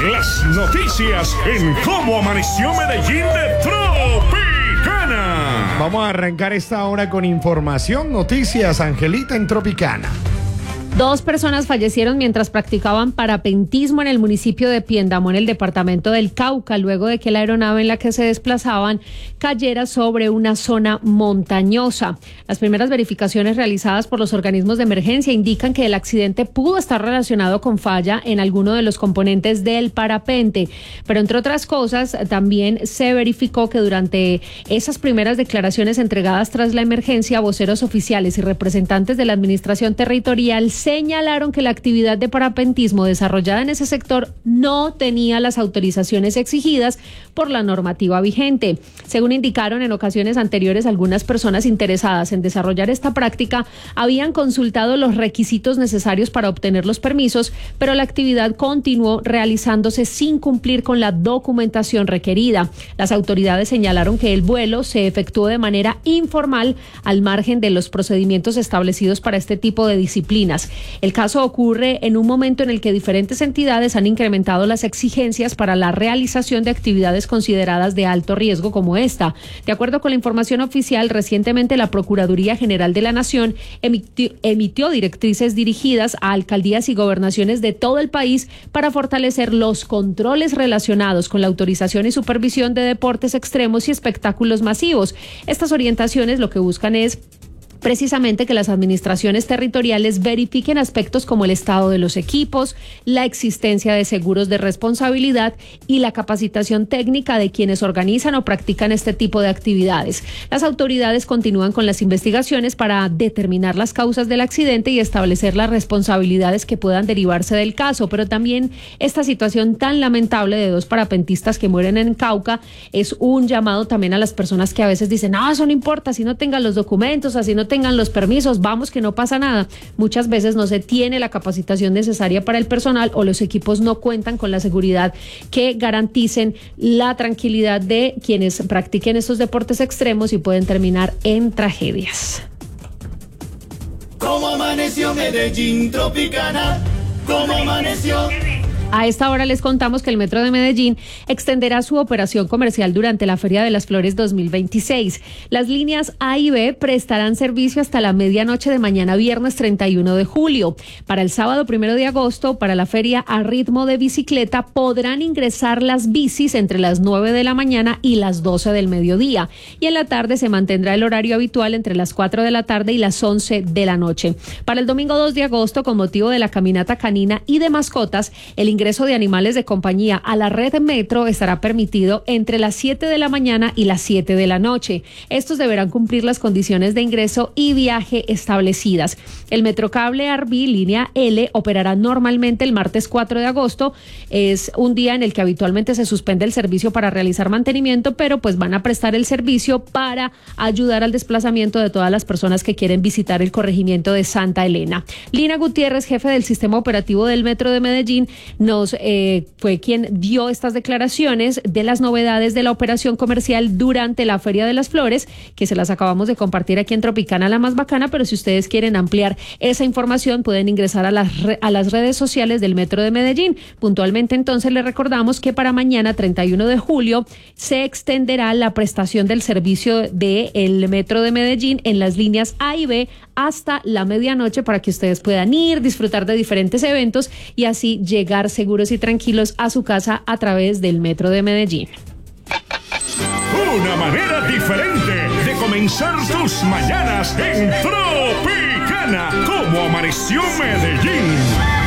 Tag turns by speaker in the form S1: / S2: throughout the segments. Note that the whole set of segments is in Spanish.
S1: Las noticias en Cómo Amaneció Medellín de Tropicana.
S2: Vamos a arrancar esta hora con información, noticias, Angelita, en Tropicana.
S3: 2 personas fallecieron mientras practicaban parapentismo en el municipio de Piendamó, en el departamento del Cauca, luego de que la aeronave en la que se desplazaban cayera sobre una zona montañosa. Las primeras verificaciones realizadas por los organismos de emergencia indican que el accidente pudo estar relacionado con falla en alguno de los componentes del parapente, pero entre otras cosas también se verificó que durante esas primeras declaraciones entregadas tras la emergencia, voceros oficiales y representantes de la administración territorial señalaron que la actividad de parapentismo desarrollada en ese sector no tenía las autorizaciones exigidas por la normativa vigente. Según indicaron en ocasiones anteriores, algunas personas interesadas en desarrollar esta práctica habían consultado los requisitos necesarios para obtener los permisos, pero la actividad continuó realizándose sin cumplir con la documentación requerida. Las autoridades señalaron que el vuelo se efectuó de manera informal al margen de los procedimientos establecidos para este tipo de disciplinas. El caso ocurre en un momento en el que diferentes entidades han incrementado las exigencias para la realización de actividades consideradas de alto riesgo como esta. De acuerdo con la información oficial, recientemente la Procuraduría General de la Nación emitió directrices dirigidas a alcaldías y gobernaciones de todo el país para fortalecer los controles relacionados con la autorización y supervisión de deportes extremos y espectáculos masivos. Estas orientaciones lo que buscan es precisamente que las administraciones territoriales verifiquen aspectos como el estado de los equipos, la existencia de seguros de responsabilidad y la capacitación técnica de quienes organizan o practican este tipo de actividades. Las autoridades continúan con las investigaciones para determinar las causas del accidente y establecer las responsabilidades que puedan derivarse del caso, pero también esta situación tan lamentable de 2 parapentistas que mueren en Cauca es un llamado también a las personas que a veces dicen, eso no importa, si no tengan los documentos, así no tengan los permisos, vamos que no pasa nada. Muchas veces no se tiene la capacitación necesaria para el personal o los equipos no cuentan con la seguridad que garanticen la tranquilidad de quienes practiquen estos deportes extremos y pueden terminar en tragedias.
S4: ¿Cómo amaneció Medellín, Tropicana? ¿Cómo amaneció?
S3: A esta hora les contamos que el Metro de Medellín extenderá su operación comercial durante la Feria de las Flores 2026. Las líneas A y B prestarán servicio hasta la medianoche de mañana viernes 31 de julio. Para el sábado 1 de agosto, para la feria a ritmo de bicicleta, podrán ingresar las bicis entre las 9 de la mañana y las 12 del mediodía. Y en la tarde se mantendrá el horario habitual entre las 4 de la tarde y las 11 de la noche. Para el domingo 2 de agosto, con motivo de la caminata canina y de mascotas, el ingreso de animales de compañía a la red Metro estará permitido entre las 7 de la mañana y las 7 de la noche. Estos deberán cumplir las condiciones de ingreso y viaje establecidas. El Metrocable Arví línea L operará normalmente el martes 4 de agosto. Es un día en el que habitualmente se suspende el servicio para realizar mantenimiento, pero pues van a prestar el servicio para ayudar al desplazamiento de todas las personas que quieren visitar el corregimiento de Santa Elena. Lina Gutiérrez, jefe del sistema operativo del Metro de Medellín, fue quien dio estas declaraciones de las novedades de la operación comercial durante la Feria de las Flores, que se las acabamos de compartir aquí en Tropicana, la más bacana, pero si ustedes quieren ampliar esa información pueden ingresar a las redes sociales del Metro de Medellín. Puntualmente entonces les recordamos que para mañana 31 de julio se extenderá la prestación del servicio del Metro de Medellín en las líneas A y B hasta la medianoche para que ustedes puedan ir, disfrutar de diferentes eventos y así llegar seguros y tranquilos a su casa a través del Metro de Medellín.
S1: Una manera diferente de comenzar tus mañanas en Tropicana. ¿Cómo amaneció Medellín?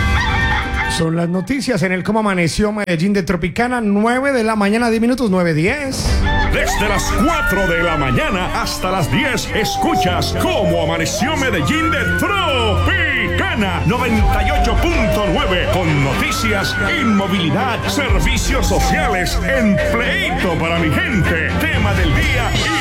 S2: Son las noticias en el Cómo Amaneció Medellín de Tropicana, 9 de la mañana, 10 minutos, 9:10.
S1: Desde las 4 de la mañana hasta las 10 escuchas Cómo Amaneció Medellín de Tropicana 98.9 con noticias, inmovilidad, servicios sociales, empleito para mi gente, tema del día y